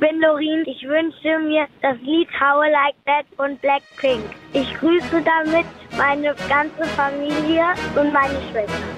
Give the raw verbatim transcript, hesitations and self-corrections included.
bin Lorin. Ich wünsche mir das Lied How I Like That von Blackpink. Ich grüße damit meine ganze Familie und meine Schwester.